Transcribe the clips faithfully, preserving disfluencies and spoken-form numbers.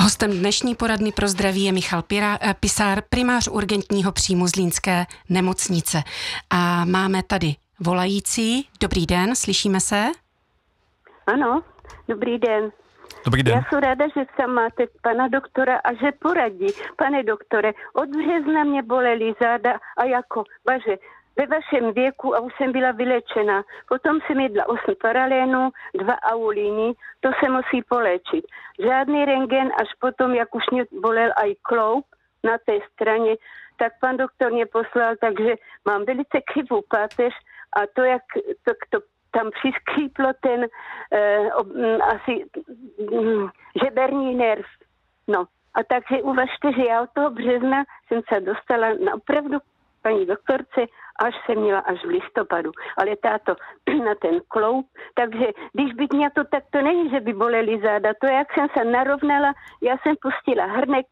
Hostem dnešní poradny pro zdraví je Michal Pira, Pisár, primář urgentního příjmu Zlínské nemocnice. A máme tady volající. Dobrý den, slyšíme se? Ano, dobrý den. Dobrý den. Já jsem ráda, že tam máte pana doktora a že poradí. Pane doktore, od března mě bolely záda a jako, baže, ve vašem věku a už jsem byla vylečená. Potom jsem jedla osm paralénů, dva aulíny, to se musí poléčit. Žádný rentgen, až potom, jak už mě bolel aj kloub na té straně, tak pan doktor mě poslal, takže mám velice křivou páteř a to, jak to, to tam přiskříplo ten eh, ob, asi hm, žeberní nerv. No a takže uvažte, že já od toho března jsem se dostala na opravdu paní doktorce, až jsem měla až v listopadu. Ale táto na ten kloub, takže když by mě to, tak to není, že by bolely záda. To, jak jsem se narovnala, já jsem pustila hrnek.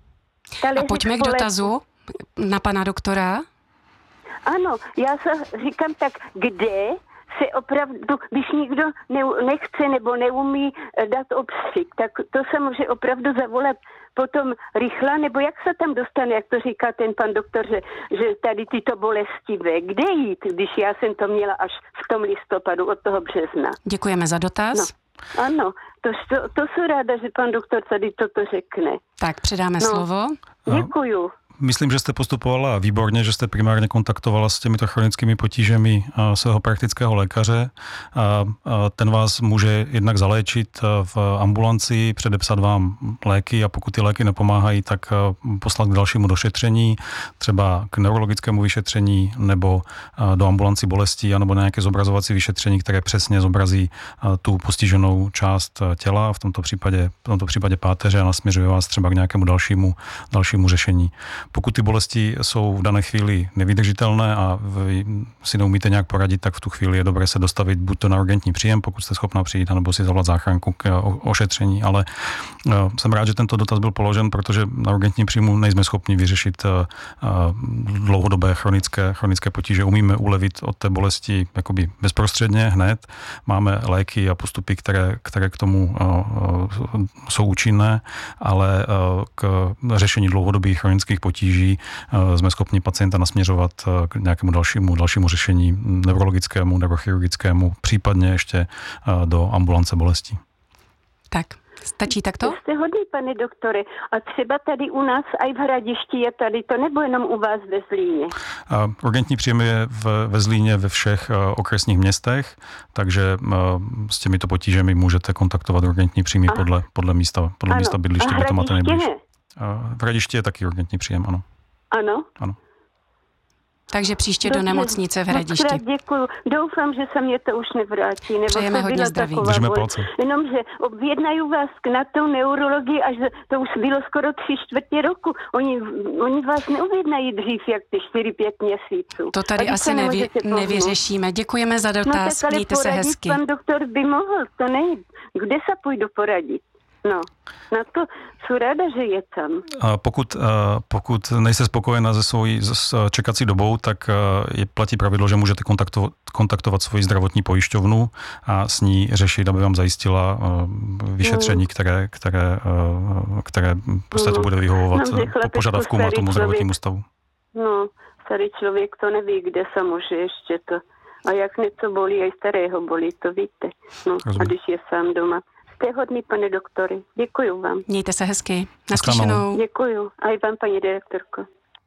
A pojďme k dotazu na pana doktora. Ano, já se říkám tak, kde se opravdu, když nikdo ne, nechce nebo neumí dát obstřik, tak to se může opravdu zavolat potom rychle, nebo jak se tam dostane, jak to říká ten pan doktor, že, že tady tyto bolestivé, kde jít, když já jsem to měla až v tom listopadu od toho března. Děkujeme za dotaz. No, ano, to, to, to jsem ráda, že pan doktor tady toto řekne. Tak předáme no, slovo. Děkuju. Myslím, že jste postupovala výborně, že jste primárně kontaktovala s těmito chronickými potížemi svého praktického lékaře. Ten vás může jednak zaléčit v ambulanci, předepsat vám léky a pokud ty léky nepomáhají, tak poslat k dalšímu došetření, třeba k neurologickému vyšetření nebo do ambulanci bolestí anebo na nějaké zobrazovací vyšetření, které přesně zobrazí tu postiženou část těla, v tomto případě, v tomto případě páteře a nasměřuje vás třeba k nějakému dalšímu, dalšímu řešení. Pokud ty bolesti jsou v dané chvíli nevydržitelné a vy si neumíte nějak poradit, tak v tu chvíli je dobré se dostavit buď to na urgentní příjem, pokud jste schopná přijít, anebo si zavolat záchranku k ošetření. Ale jsem rád, že tento dotaz byl položen, protože na urgentním příjmu nejsme schopni vyřešit dlouhodobé chronické, chronické potíže. Umíme ulevit od té bolesti jakoby bezprostředně, hned. Máme léky a postupy, které, které k tomu jsou účinné, ale k řešení dlouhodobých chronických potíží jsme schopni pacienta nasměřovat k nějakému dalšímu, dalšímu řešení neurologickému, neurochirurgickému, případně ještě do ambulance bolestí. Tak, stačí takto? Jste hodný, pane doktore. A třeba tady u nás, aj v Hradišti je tady to, nebo jenom u vás ve Zlíně? Urgentní příjem je v, ve Zlíně ve všech okresních městech, takže s těmito potížemi můžete kontaktovat urgentní příjmy podle, podle místa, podle ano. místa bydliště, kde to máte nejblíž. Ne? V Hradišti je taky urgentní příjem, ano. Ano? Ano. Takže příště do nemocnice v Hradišti. Děkuju. Doufám, že se mě to už nevrátí. Nebo přejeme hodně zdraví. Držíme palce. Jenomže objednají vás na tou neurologii, až to už bylo skoro tři čtvrtě roku. Oni, oni vás neobjednají dřív, jak ty čtyři, pět měsíců. To tady asi nevy, nevyřešíme. Děkujeme za dotaz. No, Mějte se hezky. Pan doktor by mohl, to nejde. Kde se půjdu poradit? No, na to jsem ráda, že je tam. Pokud, pokud nejste spokojená se svojí čekací dobou, tak je platí pravidlo, že můžete kontaktovat, kontaktovat svoji zdravotní pojišťovnu a s ní řešit, aby vám zajistila vyšetření, které, které, které v podstatě bude vyhovovat no, po požadavkům a tomu zdravotnímu stavu. No, starý člověk to neví, kde se může ještě to. A jak něco bolí, i starého bolí, to víte. No, a když je sám doma. Jste hodný, pane doktory. Děkuju vám. Mějte se hezky. Naslyšenou. Děkuju. A i vám, paní direktorko.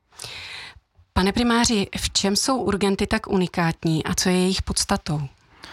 Pane primáři, v čem jsou urgenty tak unikátní a co je jejich podstatou?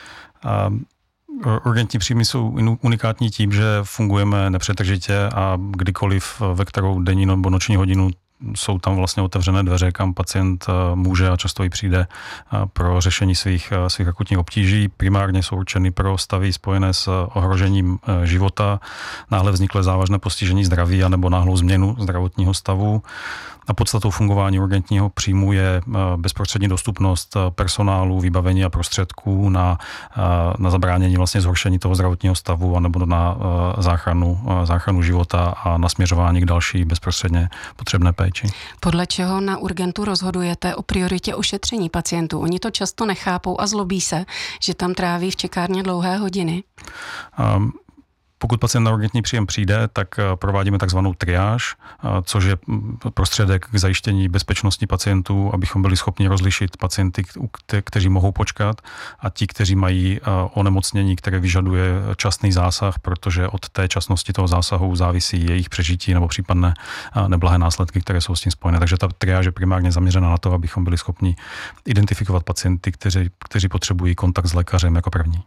Uh, urgentní příjmy jsou unikátní tím, že fungujeme nepřetržitě a kdykoliv, ve kterou denní nebo noční hodinu jsou tam vlastně otevřené dveře, kam pacient může a často i přijde pro řešení svých, svých akutních obtíží. Primárně jsou určeny pro stavy spojené s ohrožením života, náhle vzniklé závažné postižení zdraví anebo náhlou změnu zdravotního stavu. A podstatou fungování urgentního příjmu je bezprostřední dostupnost personálu, vybavení a prostředků na, na zabránění vlastně zhoršení toho zdravotního stavu anebo na záchranu, záchranu života a nasměřování k další bezprostředně potřebné péči. Podle čeho na urgentu rozhodujete o prioritě ošetření pacientů? Oni to často nechápou a zlobí se, že tam tráví v čekárně dlouhé hodiny. Um, Pokud pacient na urgentní příjem přijde, tak provádíme takzvanou triáž, což je prostředek k zajištění bezpečnosti pacientů, abychom byli schopni rozlišit pacienty, kteří mohou počkat, a ti, kteří mají onemocnění, které vyžaduje časný zásah, protože od té časnosti toho zásahu závisí jejich přežití nebo případné neblahé následky, které jsou s tím spojené. Takže ta triáž je primárně zaměřena na to, abychom byli schopni identifikovat pacienty, kteří, kteří potřebují kontakt s lékařem jako první.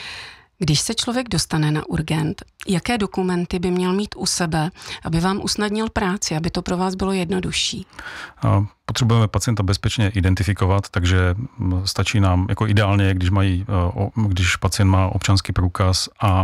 Když se člověk dostane na urgent, jaké dokumenty by měl mít u sebe, aby vám usnadnil práci, aby to pro vás bylo jednodušší? Potřebujeme pacienta bezpečně identifikovat, takže stačí nám, jako ideálně, když mají, když pacient má občanský průkaz a,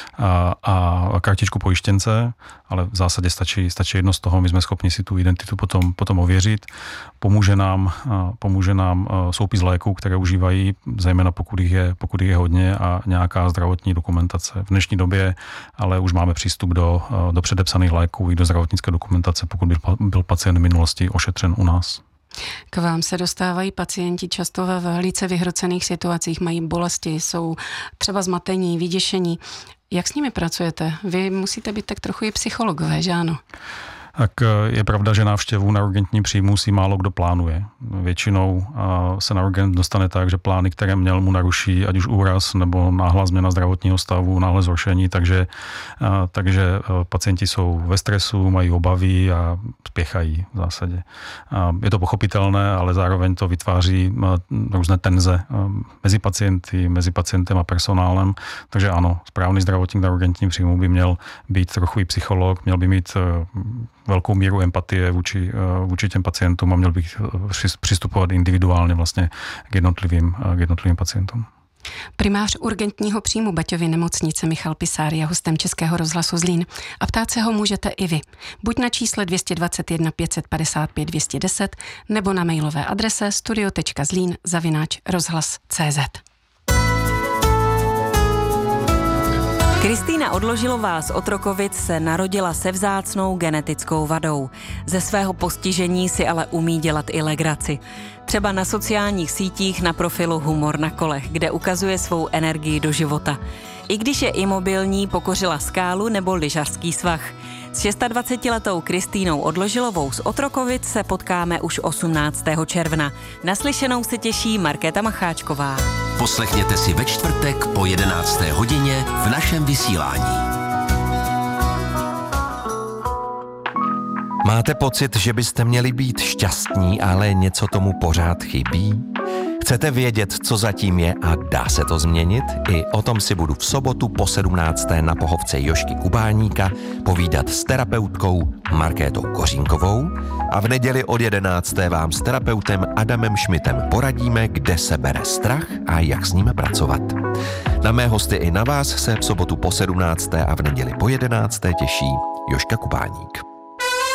a, a kartičku pojištěnce, ale v zásadě stačí, stačí jedno z toho, my jsme schopni si tu identitu potom, potom ověřit. Pomůže nám, pomůže nám soupis léků, které užívají, zejména pokud jich je, pokud jich je hodně, a nějaká zdravotní dokumentace. V dnešní době ale už máme přístup do, do předepsaných léků i do zdravotnické dokumentace, pokud byl, byl pacient v minulosti ošetřen u nás. K vám se dostávají pacienti často ve velice vyhrocených situacích, mají bolesti, jsou třeba zmatení, vyděšení. Jak s nimi pracujete? Vy musíte být tak trochu i psychologové, že ano? Tak je pravda, že návštěvu na urgentní příjmu si málo kdo plánuje. Většinou se na urgent dostane tak, že plány, které měl, mu naruší ať už úraz nebo náhlá změna zdravotního stavu, náhle zhoršení, takže, takže pacienti jsou ve stresu, mají obavy a spěchají v zásadě. Je to pochopitelné, ale zároveň to vytváří různé tenze mezi pacienty, mezi pacientem a personálem. Takže ano, správný zdravotník na urgentním příjmu by měl být trochu i psycholog, měl by mít velkou míru empatie vůči, vůči těm pacientům a měl bych přistupovat individuálně vlastně k jednotlivým, k jednotlivým pacientům. Primář urgentního příjmu Baťovy nemocnice Michal Pisár je hostem Českého rozhlasu Zlín a ptát se ho můžete i vy. Buď na čísle dvě stě dvacet jedna pět set padesát pět dvě stě deset nebo na mailové adrese studio tečka zlín zavináč rozhlas tečka cé zet. Kristýna Odložilová z Otrokovic se narodila se vzácnou genetickou vadou. Ze svého postižení si ale umí dělat i legraci. Třeba na sociálních sítích na profilu Humor na kolech, kde ukazuje svou energii do života. I když je imobilní, pokořila skálu nebo lyžařský svah. S dvacetišestiletou Kristýnou Odložilovou z Otrokovic se potkáme už osmnáctého června. Naslyšenou se těší Markéta Macháčková. Poslechněte si ve čtvrtek po jedenácté hodině v našem vysílání. Máte pocit, že byste měli být šťastní, ale něco tomu pořád chybí? Chcete vědět, co zatím je a dá se to změnit? I o tom si budu v sobotu po sedmnácté na pohovce Jožky Kubáníka povídat s terapeutkou Markétou Kořínkovou a v neděli od jedenácté vám s terapeutem Adamem Šmitem poradíme, kde se bere strach a jak s ním pracovat. Na mé hosty i na vás se v sobotu po sedmnácté a v neděli po jedenácté těší Jožka Kubáník.